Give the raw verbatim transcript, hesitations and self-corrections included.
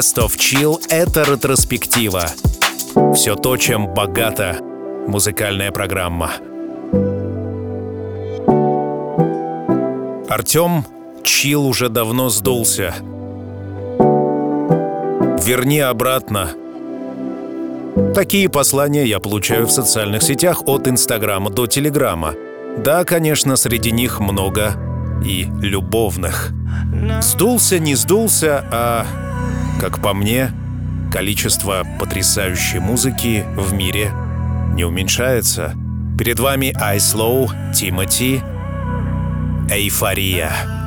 Best of Chill — это ретроспектива. Все то, чем богата музыкальная программа. Артём, чилл уже давно сдулся. Верни обратно. Такие послания я получаю в социальных сетях от Инстаграма до Телеграма. Да, конечно, среди них много и любовных. Сдулся, не сдулся, а, как по мне, количество потрясающей музыки в мире не уменьшается. Перед вами I Slow, Тимати, Эйфория.